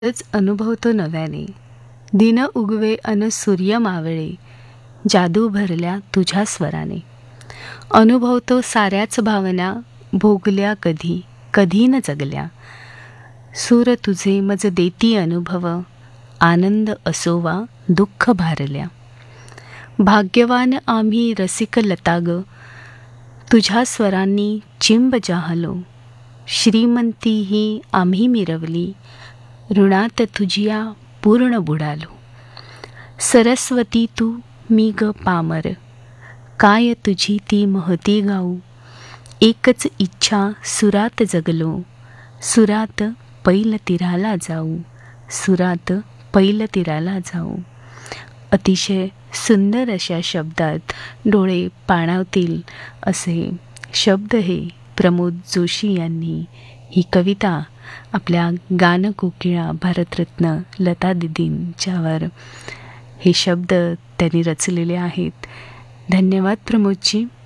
च अनुभवतो नव्याने. दिन उगवे अन सूर्य मावळे, जादू भरल्या तुझ्या स्वराने. अनुभवतो साऱ्याच भावना, भोगल्या कधी कधी न जगल्या. सूर तुझे मज देती अनुभव, आनंद असोवा दुःख भारल्या. भाग्यवान आम्ही रसिक लता ग, तुझ्या स्वरांनी चिंब जाहलो. श्रीमंती ही आम्ही मिरवली, ऋणात तुझिया पूर्ण बुडालो. सरस्वती तू मी ग पामर, काय तुझी ती महती गाऊ. एकच इच्छा सुरात जगलो, सुरात पैल तीराला जाऊ. सुरात पैल तीराला जाऊ. अतिशय सुंदर अशा शब्दात डोळे पाणावतील असे शब्द हे प्रमोद जोशी यांनी ही कविता आपल्या गानकोकिळा भारतरत्न लता दीदींच्यावर हे शब्द त्यांनी रचलेले आहेत. धन्यवाद प्रमोदजी.